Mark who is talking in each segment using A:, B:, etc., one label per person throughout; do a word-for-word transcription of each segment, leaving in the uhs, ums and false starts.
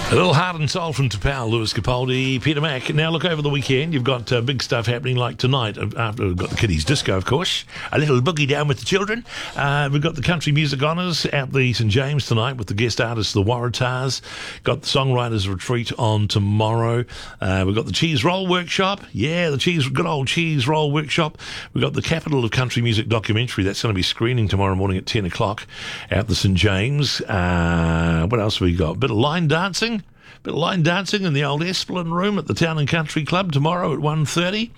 A: A little heart and soul from Tapau, Lewis Capaldi, Peter Mack. Now, look, over the weekend, you've got uh, big stuff happening like tonight. After we've got the kiddies disco, of course. A little boogie down with the children. Uh, we've got the Country Music Honours at the St James tonight with the guest artists, the Waratahs. Got the Songwriters Retreat on tomorrow. Uh, we've got the Cheese Roll Workshop. Yeah, the cheese, good old Cheese Roll Workshop. We've got the Capital of Country Music documentary. That's going to be screening tomorrow morning at ten o'clock at the St James. Uh, what else have we got? A bit of line dancing. Bit of line dancing in the old Esplin room at the Town and Country Club tomorrow at one thirty.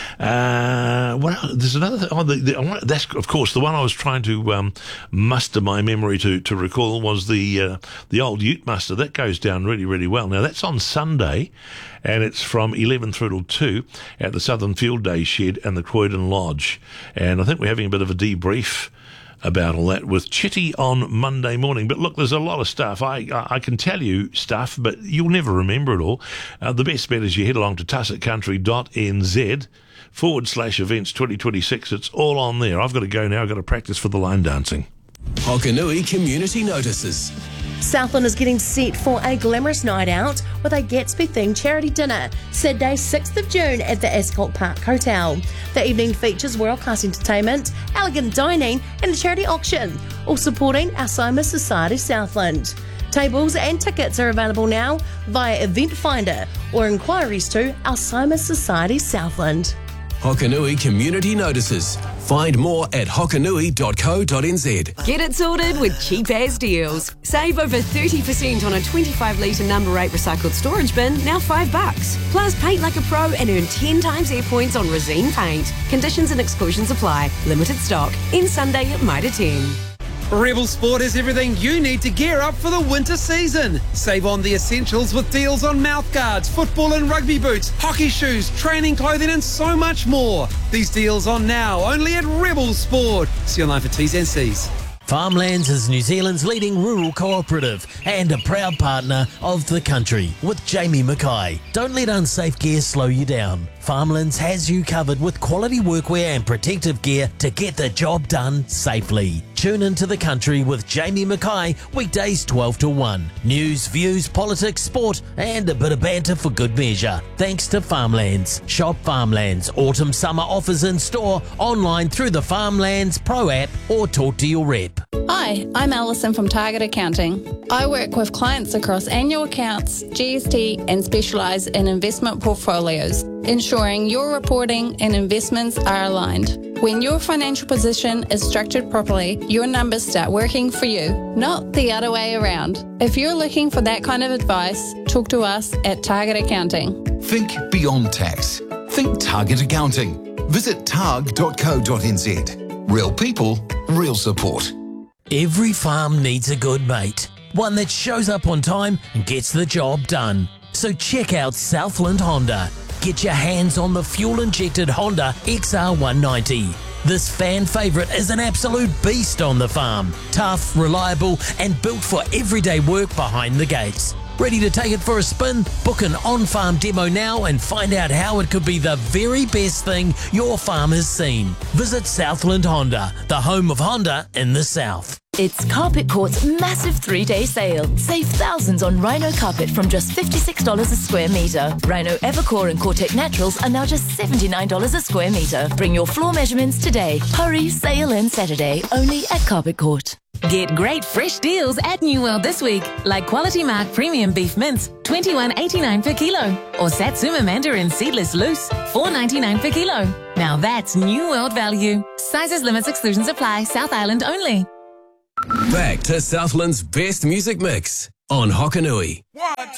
A: Uh, well, there's another thing. Oh, the, the, that's, of course, the one I was trying to um, muster my memory to, to recall was the uh, the old Ute Muster. That goes down really, really well. Now, that's on Sunday, and it's from eleven through till two at the Southern Field Day Shed and the Croydon Lodge. And I think we're having a bit of a debrief about all that with Chitty on Monday morning. But look, there's a lot of stuff. I I can tell you stuff, but you'll never remember it all. Uh, the best bet is you head along to tussockcountry.nz forward slash events twenty twenty-six. It's all on there. I've got to go now. I've got to practice for the line dancing.
B: Hokanui Community Notices.
C: Southland is getting set for a glamorous night out with a Gatsby-themed charity dinner, Saturday sixth of June at the Ascot Park Hotel. The evening features world-class entertainment, elegant dining and a charity auction, all supporting Alzheimer's Society Southland. Tables and tickets are available now via Event Finder or inquiries to Alzheimer's Society Southland.
B: Hokanui Community Notices. Find more at hokanui dot co dot n z.
D: Get it sorted with Cheap As Deals. Save over thirty percent on a twenty-five litre number eight recycled storage bin, now five bucks. Plus, paint like a pro and earn ten times air points on Resine paint. Conditions and exclusions apply. Limited stock. End Sunday at Mitre ten.
E: Rebel Sport has everything you need to gear up for the winter season. Save on the essentials with deals on mouthguards, football and rugby boots, hockey shoes, training clothing and so much more. These deals on now only at Rebel Sport. See online for T's and C's.
F: Farmlands is New Zealand's leading rural cooperative and a proud partner of the country with Jamie Mackay. Don't let unsafe gear slow you down. Farmlands has you covered with quality workwear and protective gear to get the job done safely. Tune into the country with Jamie Mackay weekdays twelve to one. News, views, politics, sport and a bit of banter for good measure. Thanks to Farmlands. Shop Farmlands. Autumn summer offers in store, online through the Farmlands Pro app or talk to your rep.
G: Hi, I'm Alison from Target Accounting. I work with clients across annual accounts, G S T and specialise in investment portfolios, ensuring your reporting and investments are aligned. When your financial position is structured properly, your numbers start working for you, not the other way around. If you're looking for that kind of advice, talk to us at Target Accounting.
H: Think beyond tax. Think Target Accounting. Visit targ dot co dot n z. Real people, real support.
F: Every farm needs a good mate, one that shows up on time and gets the job done. So check out Southland Honda. Get your hands on the fuel-injected Honda X R one ninety. This fan favourite is an absolute beast on the farm. Tough, reliable and built for everyday work behind the gates. Ready to take it for a spin? Book an on-farm demo now and find out how it could be the very best thing your farm has seen. Visit Southland Honda, the home of Honda in the South.
I: It's Carpet Court's massive three-day sale. Save thousands on Rhino carpet from just fifty-six dollars a square metre. Rhino Evercore and Cortec Naturals are now just seventy-nine dollars a square metre. Bring your floor measurements today. Hurry, sale ends Saturday, only at Carpet Court.
J: Get great fresh deals at New World this week, like Quality Mark Premium Beef Mince, twenty-one eighty-nine per kilo, or Satsuma Mandarin Seedless Loose, four ninety-nine per kilo. Now that's New World value. Sizes, limits, exclusions apply. South Island only.
B: Back to Southland's best music mix on Hokanui.